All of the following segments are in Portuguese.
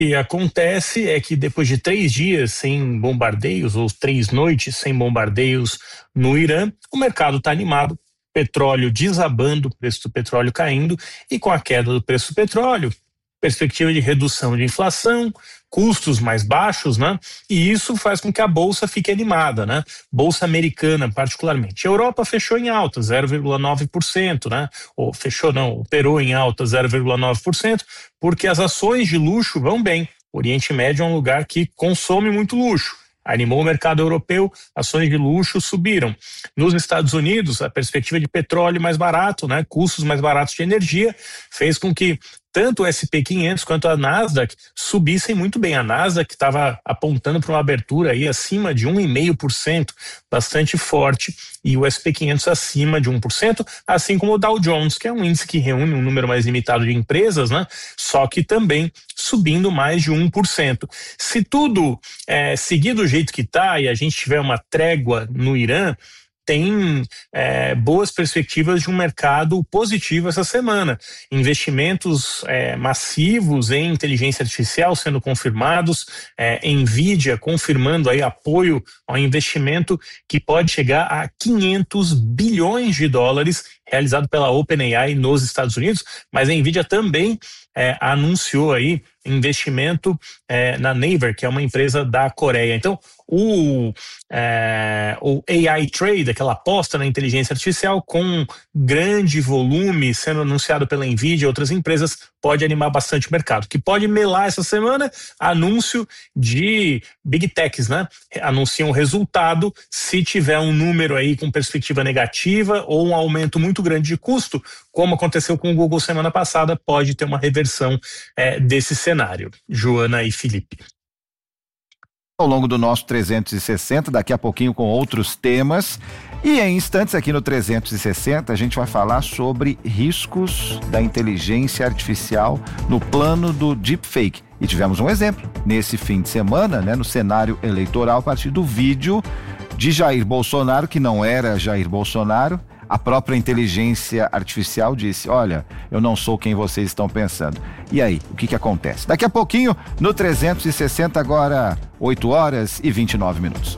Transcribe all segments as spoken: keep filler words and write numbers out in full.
O que acontece é que depois de três dias sem bombardeios, ou três noites sem bombardeios no Irã, o mercado está animado, petróleo desabando, o preço do petróleo caindo, e com a queda do preço do petróleo, perspectiva de redução de inflação, custos mais baixos, né? E isso faz com que a bolsa fique animada, né? Bolsa americana, particularmente. A Europa fechou em alta, zero vírgula nove por cento, né? Ou fechou não, operou em alta, zero vírgula nove por cento, porque as ações de luxo vão bem. O Oriente Médio é um lugar que consome muito luxo. Animou o mercado europeu, ações de luxo subiram. Nos Estados Unidos, a perspectiva de petróleo mais barato, né, custos mais baratos de energia, fez com que tanto o S and P quinhentos quanto a Nasdaq subissem muito bem. A Nasdaq estava apontando para uma abertura aí acima de um vírgula cinco por cento, bastante forte, e o S and P quinhentos acima de um por cento, assim como o Dow Jones, que é um índice que reúne um número mais limitado de empresas, né? Só que também subindo mais de um por cento. Se tudo é, seguir do jeito que está e a gente tiver uma trégua no Irã, tem é, boas perspectivas de um mercado positivo essa semana. Investimentos é, massivos em inteligência artificial sendo confirmados, é, Nvidia confirmando aí apoio ao investimento que pode chegar a quinhentos bilhões de dólares realizado pela OpenAI nos Estados Unidos, mas a Nvidia também é, anunciou aí investimento é, na Naver, que é uma empresa da Coreia. Então, o, é, o A I Trade, aquela aposta na inteligência artificial com grande volume sendo anunciado pela Nvidia e outras empresas, pode animar bastante o mercado. O que pode melar essa semana? Anúncio de Big Techs, né? Anunciam o resultado, se tiver um número aí com perspectiva negativa ou um aumento muito grande de custo, como aconteceu com o Google semana passada, pode ter uma reversão é, desse cenário. Joana e Felipe. Ao longo do nosso trezentos e sessenta, daqui a pouquinho com outros temas. E em instantes aqui no trezentos e sessenta a gente vai falar sobre riscos da inteligência artificial no plano do deepfake. E tivemos um exemplo nesse fim de semana, né, no cenário eleitoral, a partir do vídeo de Jair Bolsonaro, que não era Jair Bolsonaro. A própria inteligência artificial disse, olha, eu não sou quem vocês estão pensando. E aí, o que que acontece? Daqui a pouquinho, no trezentos e sessenta, agora oito horas e vinte e nove minutos.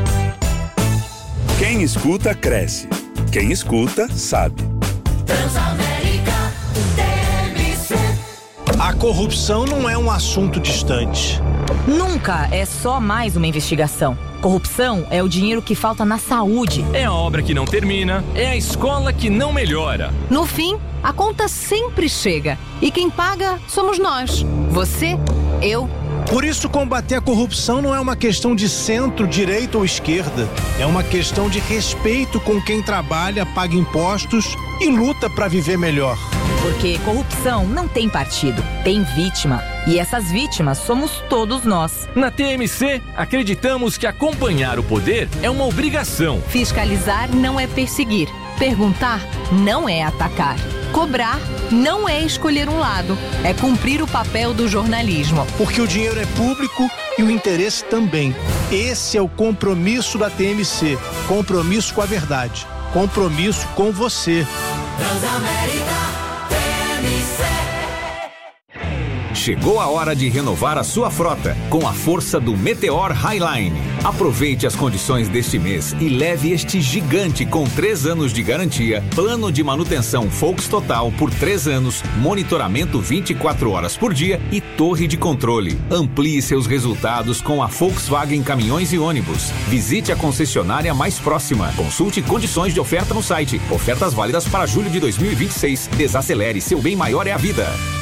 Quem escuta, cresce. Quem escuta, sabe. Transamérica T M C. A corrupção não é um assunto distante. Nunca é só mais uma investigação. Corrupção é o dinheiro que falta na saúde. É a obra que não termina, é a escola que não melhora. No fim, a conta sempre chega. E quem paga somos nós. Você, eu. Por isso, combater a corrupção não é uma questão de centro, direita ou esquerda. É uma questão de respeito com quem trabalha, paga impostos e luta para viver melhor. Porque corrupção não tem partido, tem vítima. E essas vítimas somos todos nós. Na T M C, acreditamos que acompanhar o poder é uma obrigação. Fiscalizar não é perseguir. Perguntar não é atacar. Cobrar não é escolher um lado. É cumprir o papel do jornalismo. Porque o dinheiro é público e o interesse também. Esse é o compromisso da T M C. Compromisso com a verdade. Compromisso com você. Transamérica T M C. Chegou a hora de renovar a sua frota com a força do Meteor Highline. Aproveite as condições deste mês e leve este gigante com três anos de garantia, plano de manutenção Volks Total por três anos, monitoramento vinte e quatro horas por dia e torre de controle. Amplie seus resultados com a Volkswagen Caminhões e Ônibus. Visite a concessionária mais próxima. Consulte condições de oferta no site. Ofertas válidas para julho de dois mil e vinte e seis. Desacelere, seu bem maior é a vida.